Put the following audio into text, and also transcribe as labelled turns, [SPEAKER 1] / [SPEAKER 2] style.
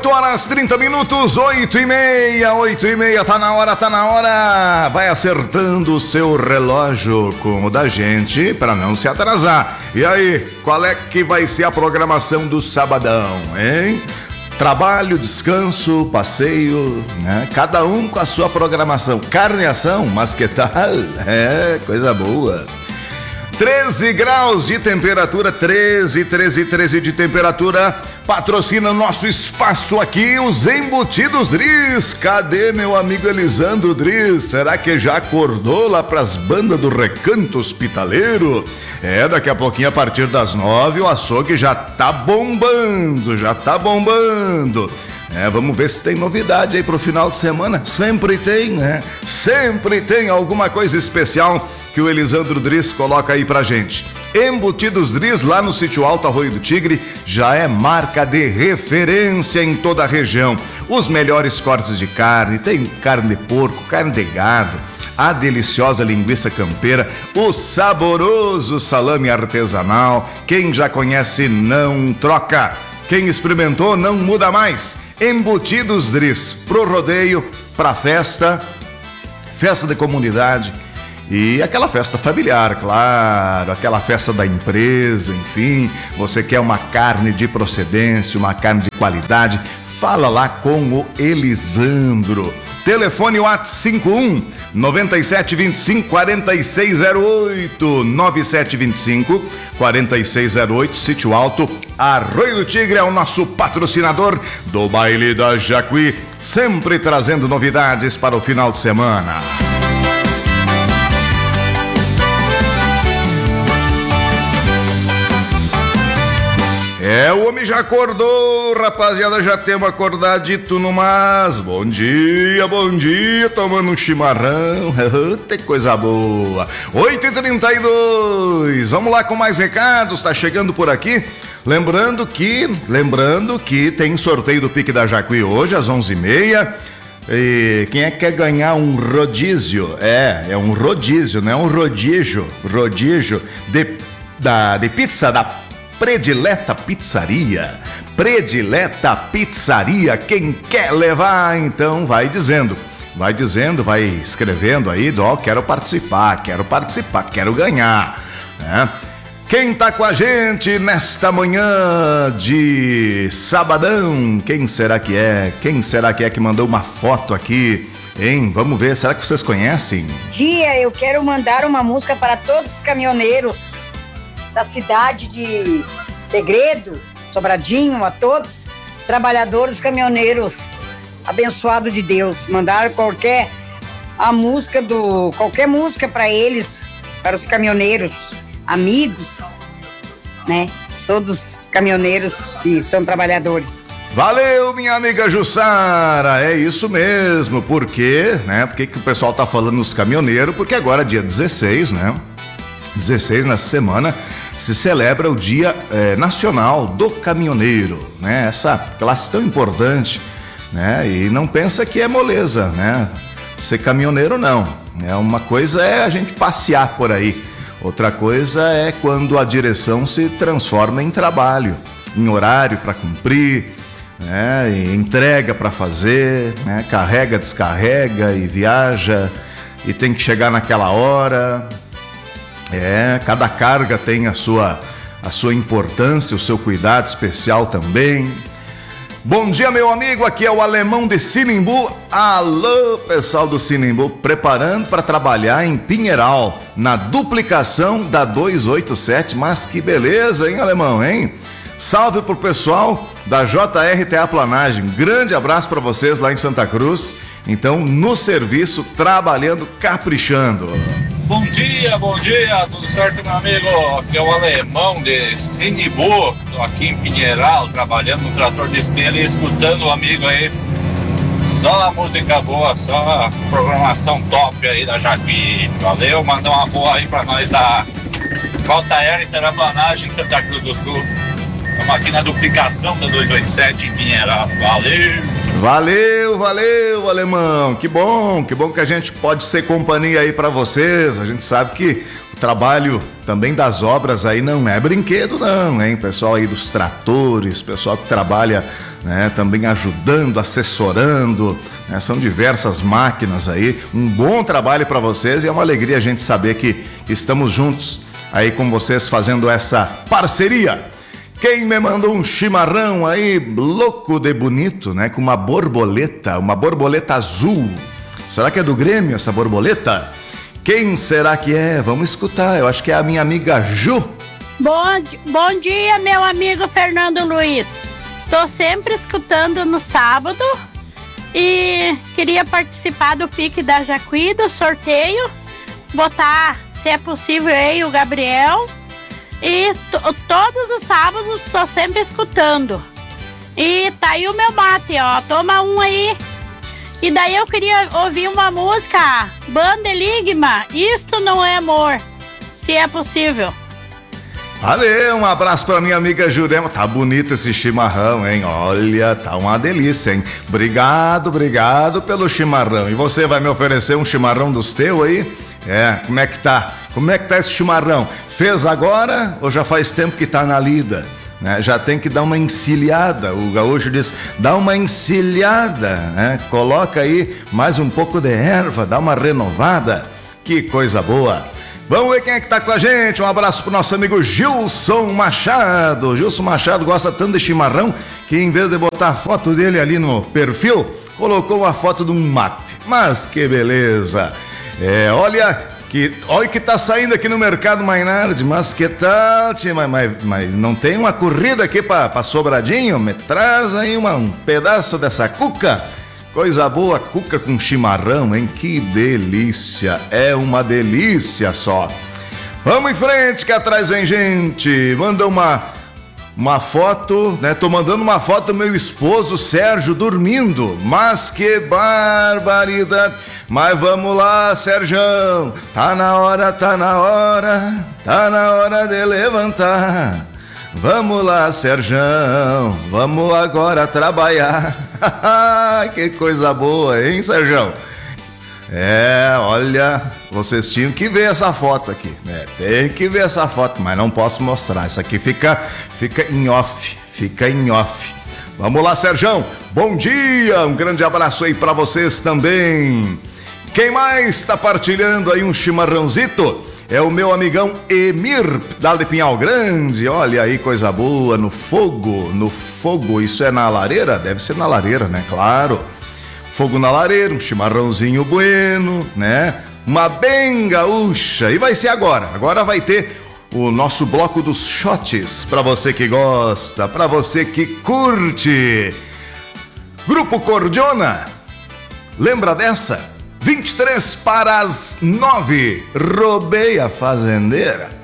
[SPEAKER 1] 8 horas 30 minutos, 8h30, tá na hora. Vai acertando o seu relógio com o da gente para não se atrasar. E aí, qual é que vai ser a programação do sabadão, hein? Trabalho, descanso, passeio, né? Cada um com a sua programação. Carne e ação, mas que tal? É, coisa boa. 13 graus de temperatura, 13 de temperatura. Patrocina o nosso espaço aqui, os Embutidos Dries. Cadê meu amigo Elisandro Dries? Será que já acordou lá pras bandas do Recanto Hospitaleiro? Daqui a pouquinho, a partir das 9, o açougue já tá bombando. Vamos ver se tem novidade aí pro final de semana. Sempre tem, né? Sempre tem alguma coisa especial que o Elisandro Dries coloca aí pra gente. Embutidos Dries, lá no Sítio Alto Arroio do Tigre, já é marca de referência em toda a região. Os melhores cortes de carne, tem carne de porco, carne de gado, a deliciosa linguiça campeira, o saboroso salame artesanal. Quem já conhece não troca, quem experimentou não muda mais. Embutidos Dries, pro rodeio, pra festa de comunidade e aquela festa familiar, claro, aquela festa da empresa, enfim. Você quer uma carne de procedência, uma carne de qualidade, fala lá com o Elisandro. Telefone WhatsApp 51 9725 4608 9725 4608. Sítio Alto Arroio do Tigre é o nosso patrocinador do Baile da Jacuí, sempre trazendo novidades para o final de semana. O homem já acordou, rapaziada, já temos acordadito no mas. Bom dia, tomando um chimarrão, tem coisa boa. 8h32, vamos lá com mais recados, tá chegando por aqui. Lembrando que tem sorteio do Pique da Jacuí hoje às 11h30. E quem é que quer ganhar um rodízio? É um rodízio, não é um rodízio de pizza da Predileta Pizzaria. Quem quer levar, então vai dizendo, vai escrevendo aí, quero participar, quero ganhar, né? Quem tá com a gente nesta manhã de sabadão? Quem será que é que mandou uma foto aqui, hein? Vamos ver, será que vocês conhecem?
[SPEAKER 2] Eu quero mandar uma música para todos os caminhoneiros da cidade de Segredo, Sobradinho, a todos trabalhadores caminhoneiros abençoados de Deus. Mandar qualquer música para eles, para os caminhoneiros, amigos, né? Todos caminhoneiros que são trabalhadores.
[SPEAKER 1] Valeu, minha amiga Jussara, é isso mesmo. Por quê, né? Por que o pessoal tá falando nos caminhoneiros? Porque agora é dia 16, né? 16, nessa semana, se celebra o Dia Nacional do Caminhoneiro, né? Essa classe tão importante, né? E não pensa que é moleza, né? Ser caminhoneiro não. Uma coisa é a gente passear por aí, outra coisa é quando a direção se transforma em trabalho, em horário para cumprir, né? E entrega para fazer, né? Carrega, descarrega e viaja e tem que chegar naquela hora. Cada carga tem a sua importância, o seu cuidado especial também. Bom dia, meu amigo, aqui é o Alemão de Sinimbu. Alô, pessoal do Sinimbu, preparando para trabalhar em Pinheiral, na duplicação da 287, mas que beleza, hein, Alemão, hein? Salve pro pessoal da JR Terraplanagem, grande abraço para vocês lá em Santa Cruz. Então, no serviço, trabalhando, caprichando.
[SPEAKER 3] Bom dia, tudo certo, meu amigo? Aqui é o Alemão de Sinibu, tô aqui em Pinheiral, trabalhando no trator de esteira e escutando o amigo aí. Só a música boa, só a programação top aí da Jacuí. Valeu, manda uma boa aí pra nós da JR Terraplanagem, Santa Cruz do Sul. Estamos aqui na duplicação da 287 em Pinheiral.
[SPEAKER 1] Valeu, Alemão. Que bom que a gente pode ser companhia aí pra vocês. A gente sabe que o trabalho também das obras aí não é brinquedo não, hein? Pessoal aí dos tratores, pessoal que trabalha né? Também ajudando, assessorando, né? São diversas máquinas aí. Um bom trabalho para vocês e é uma alegria a gente saber que estamos juntos aí com vocês fazendo essa parceria. Quem me mandou um chimarrão aí, louco de bonito, né? Com uma borboleta azul. Será que é do Grêmio essa borboleta? Quem será que é? Vamos escutar, eu acho que é a minha amiga Ju.
[SPEAKER 4] Bom dia, meu amigo Fernando Luiz. Tô sempre escutando no sábado e queria participar do Pique da Jacuí, do sorteio. Botar, se é possível, aí o Gabriel. E todos os sábados tô sempre escutando. E tá aí o meu mate, ó. Toma um aí. E daí eu queria ouvir uma música, Banda Enigma, Isto Não É Amor, se é possível.
[SPEAKER 1] Valeu, um abraço pra minha amiga Jurema. Tá bonito esse chimarrão, hein? Olha, tá uma delícia, hein? Obrigado pelo chimarrão. E você vai me oferecer um chimarrão dos teus aí? Como é que tá? Como é que tá esse chimarrão? Fez agora ou já faz tempo que tá na lida? Né? Já tem que dar uma encilhada. O gaúcho diz, dá uma encilhada, né? Coloca aí mais um pouco de erva, dá uma renovada. Que coisa boa. Vamos ver quem é que tá com a gente. Um abraço pro nosso amigo Gilson Machado. Gilson Machado gosta tanto de chimarrão que em vez de botar a foto dele ali no perfil, colocou uma foto de um mate. Mas que beleza. Olha o que tá saindo aqui no mercado Maynard, mas que tal, tia? Mas não tem uma corrida aqui pra Sobradinho? Me traz aí um pedaço dessa cuca. Coisa boa, cuca com chimarrão, hein? Que delícia, é uma delícia só. Vamos em frente que atrás vem gente. Manda uma foto, né? Tô mandando uma foto do meu esposo Sérgio dormindo, mas que barbaridade. Mas vamos lá, Sérgio, tá na hora de levantar. Vamos lá, Sérgio, vamos agora trabalhar. Que coisa boa, hein, Sérgio? Olha, vocês tinham que ver essa foto aqui, né? Tem que ver essa foto, mas não posso mostrar. Isso aqui fica em off, Vamos lá, Sérgio, bom dia, um grande abraço aí pra vocês também. Quem mais está partilhando aí um chimarrãozito? É o meu amigão Emir, lá de Pinhal Grande. Olha aí, coisa boa, no fogo, isso é na lareira? Deve ser na lareira, né? Claro. Fogo na lareira, um chimarrãozinho bueno, né? Uma bem gaúcha. E vai ser agora vai ter o nosso bloco dos shots, pra você que gosta, pra você que curte. Grupo Cordiona, lembra dessa? 23 para as 9, roubei a fazendeira.